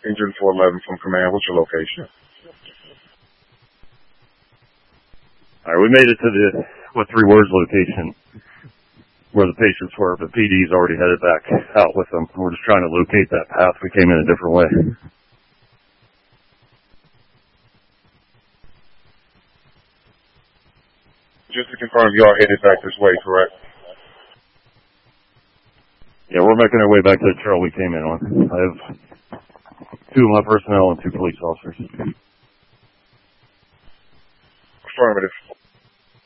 Engine 411 from command. What's your location? All right, we made it to the Three Words location where the patients were, but PD's already headed back out with them. We're just trying to locate that path. We came in a different way. Just to confirm, you are headed back this way, correct? Yeah, we're making our way back to the trail we came in on. I have 2 of my personnel and 2 police officers. Affirmative.